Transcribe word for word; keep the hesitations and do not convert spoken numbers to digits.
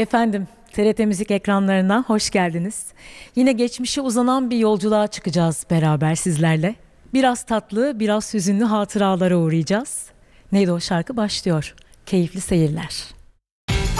Efendim, T R T Müzik ekranlarına hoş geldiniz. Yine geçmişe uzanan bir yolculuğa çıkacağız beraber sizlerle. Biraz tatlı, biraz hüzünlü hatıralara uğrayacağız. Neydi o şarkı? Başlıyor. Keyifli seyirler.